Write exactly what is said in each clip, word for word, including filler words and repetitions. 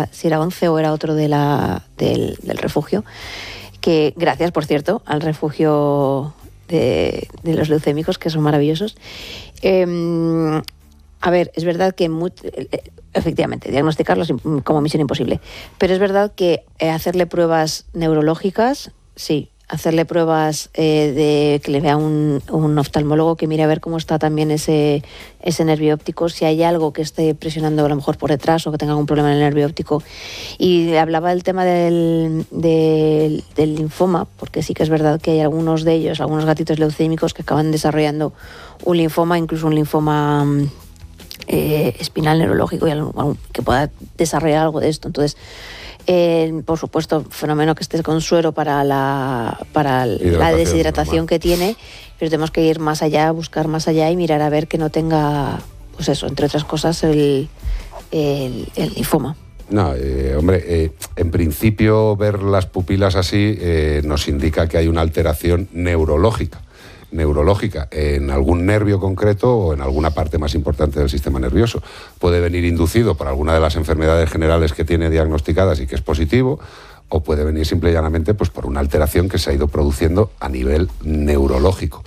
era, si era once o era otro de la, del, del refugio, que gracias, por cierto, al refugio de, de los leucémicos, que son maravillosos. Eh, a ver, es verdad que muy, efectivamente, diagnosticarlos como misión imposible, pero es verdad que hacerle pruebas neurológicas, sí, hacerle pruebas eh, de que le vea un, un oftalmólogo que mire a ver cómo está también ese, ese nervio óptico, si hay algo que esté presionando a lo mejor por detrás o que tenga algún problema en el nervio óptico. Y hablaba del tema del, del, del linfoma, porque sí que es verdad que hay algunos de ellos, algunos gatitos leucémicos que acaban desarrollando un linfoma, incluso un linfoma eh, espinal neurológico, y algo, que pueda desarrollar algo de esto. Entonces, Eh, por supuesto, fenómeno que esté con suero para la, para la deshidratación normal que tiene, pero tenemos que ir más allá, buscar más allá y mirar a ver que no tenga, pues eso, entre otras cosas, el, el, el linfoma. No, eh, hombre, eh, en principio ver las pupilas así eh, nos indica que hay una alteración neurológica. neurológica en algún nervio concreto o en alguna parte más importante del sistema nervioso. Puede venir inducido por alguna de las enfermedades generales que tiene diagnosticadas y que es positivo, o puede venir simple y llanamente pues, por una alteración que se ha ido produciendo a nivel neurológico.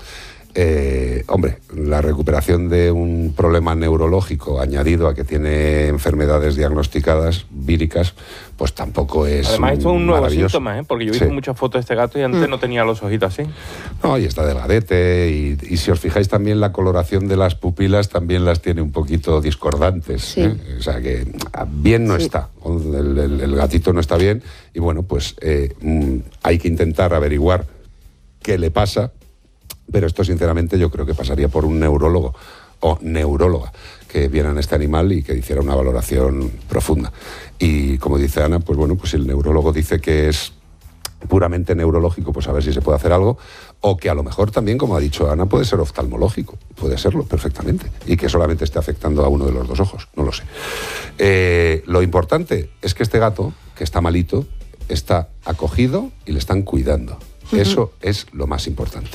Eh, hombre, la recuperación de un problema neurológico añadido a que tiene enfermedades diagnosticadas víricas, pues tampoco es Además, esto es un nuevo síntoma, ¿eh? Porque yo he visto sí. muchas fotos de este gato y antes mm. no tenía los ojitos así. No, y está delgadete, y, y si os fijáis también la coloración de las pupilas también las tiene un poquito discordantes. Sí. ¿eh? O sea que bien no sí. está, el, el, el gatito no está bien, y bueno, pues eh, hay que intentar averiguar qué le pasa. Pero esto, sinceramente, yo creo que pasaría por un neurólogo o neuróloga que vieran este animal y que hiciera una valoración profunda. Y como dice Ana, pues bueno, pues si el neurólogo dice que es puramente neurológico, pues a ver si se puede hacer algo, o que a lo mejor también, como ha dicho Ana, puede ser oftalmológico, puede serlo perfectamente, y que solamente esté afectando a uno de los dos ojos, no lo sé. Eh, lo importante es que este gato, que está malito, está acogido y le están cuidando. Uh-huh. Eso es lo más importante.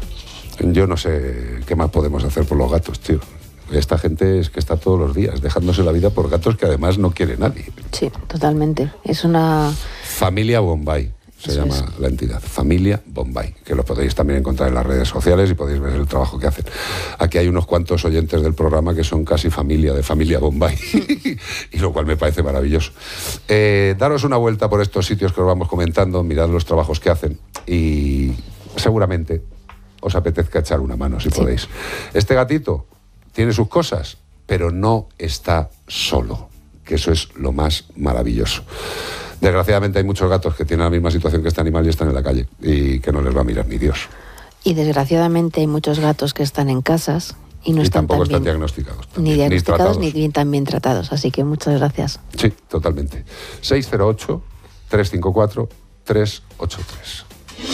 Yo no sé qué más podemos hacer por los gatos, tío. Esta gente es que está todos los días dejándose la vida por gatos que además no quiere nadie. Sí, totalmente. Es una... Familia Bombay se Eso llama es. la entidad. Familia Bombay, que lo podéis también encontrar en las redes sociales y podéis ver el trabajo que hacen. Aquí hay unos cuantos oyentes del programa que son casi familia de Familia Bombay, y lo cual me parece maravilloso. Eh, daros una vuelta por estos sitios que os vamos comentando, mirad los trabajos que hacen y seguramente os apetezca echar una mano, si sí. podéis. Este gatito tiene sus cosas, pero no está solo, que eso es lo más maravilloso. Desgraciadamente hay muchos gatos que tienen la misma situación que este animal y están en la calle, y que no les va a mirar ni Dios. Y desgraciadamente hay muchos gatos que están en casas y no y están tampoco tan están bien, diagnosticados. También, ni diagnosticados ni, ni bien, tan bien tratados, así que muchas gracias. Sí, totalmente. seis cero ocho, tres cinco cuatro, tres ocho tres.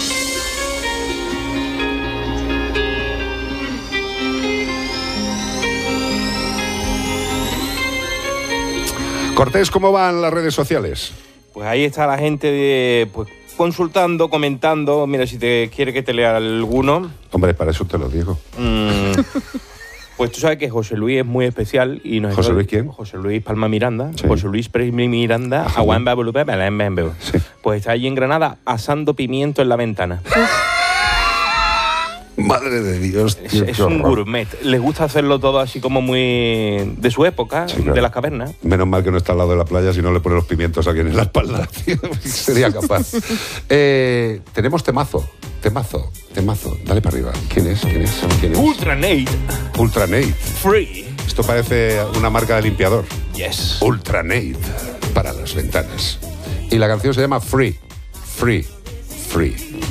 Cortés, ¿cómo van las redes sociales? Pues ahí está la gente de, pues, consultando, comentando. Mira, si te quiere que te lea alguno. Hombre, para eso te lo digo. Mm, pues tú sabes que José Luis es muy especial. Y nos ¿José Luis quién? José Luis Palma Miranda. Sí. José Luis Pérez Miranda. Sí. Pues está allí en Granada asando pimiento en la ventana. Madre de Dios, tío, es, es un gourmet. Les gusta hacerlo todo así como muy de su época, sí, claro. de las cavernas. Menos mal que no está al lado de la playa, si no le pone los pimientos a quien en la espalda, tío. Sería capaz. eh, tenemos temazo, temazo, temazo. Dale para arriba. ¿Quién es? ¿Quién es? ¿Quién es? Ultranate. Ultranate. Free. Esto parece una marca de limpiador. Yes. Ultranate para las ventanas. Y la canción se llama Free. Free. Free.